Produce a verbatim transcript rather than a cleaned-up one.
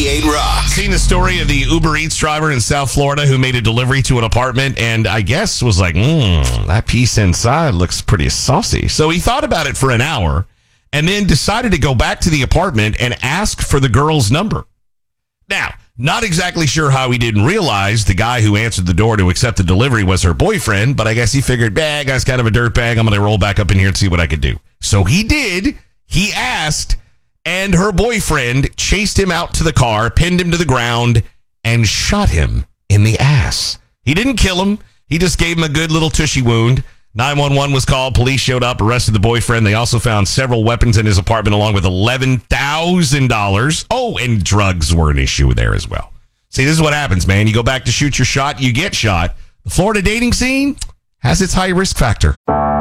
ninety-eight Rock. Seen the story of the Uber Eats driver in South Florida who made a delivery to an apartment and I guess was like, mmm, that piece inside looks pretty saucy. So he thought about it for an hour and then decided to go back to the apartment and ask for the girl's number. Now, not exactly sure how he didn't realize the guy who answered the door to accept the delivery was her boyfriend, but I guess he figured, bah, guy's kind of a dirtbag. I'm going to roll back up in here and see what I could do. So he did. He asked, and her boyfriend chased him out to the car, pinned him to the ground, and shot him in the ass. He didn't kill him. He just gave him a good little tushy wound. nine one one was called. Police showed up, arrested the boyfriend. They also found several weapons in his apartment along with eleven thousand dollars. Oh, and drugs were an issue there as well. See, this is what happens, man. You go back to shoot your shot, you get shot. The Florida dating scene has its high risk factor.